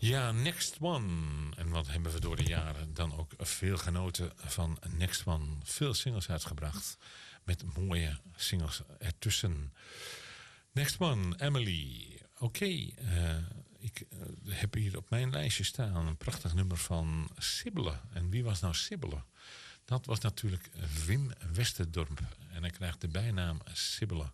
Ja, Next One. En wat hebben we door de jaren dan ook veel genoten van Next One. Veel singles uitgebracht. Met mooie singles ertussen. Next One, Emily. Oké, ik heb hier op mijn lijstje staan een prachtig nummer van Sibylle. En wie was nou Sibylle? Dat was natuurlijk Wim Westerdorp. En hij krijgt de bijnaam Sibylle.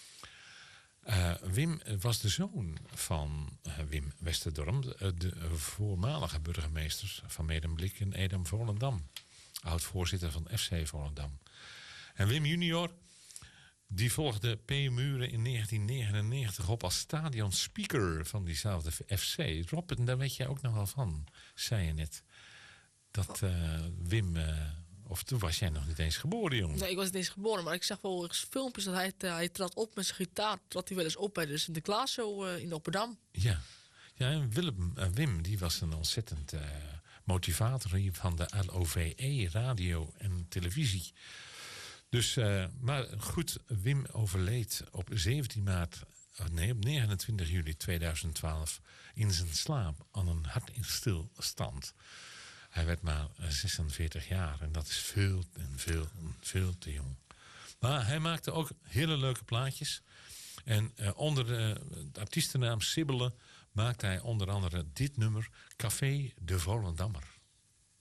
Wim was de zoon van Wim Westerdorp, de voormalige burgemeester van Medemblik en Edam-Volendam. Oud-voorzitter van FC Volendam. En Wim junior, die volgde P. Muren in 1999 op als stadionspeaker van diezelfde FC. Rob, daar weet jij ook nog wel van, zei je net. Dat Wim... Of toen was jij nog niet eens geboren, jongen? Nee, ik was niet eens geboren. Maar ik zag wel eens filmpjes dat hij trad op met zijn gitaar. Trad hij wel eens op bij de Sinterklaas zo in Opperdam. Ja, en Wim die was een ontzettend motivator hier van de LOVE, radio en televisie. Dus, maar goed, Wim overleed op 29 juli 2012 in zijn slaap aan een hartstilstand. Hij werd maar 46 jaar en dat is veel te jong. Maar hij maakte ook hele leuke plaatjes. En onder de artiestennaam Sibylle maakte hij onder andere dit nummer, Café de Volendammer.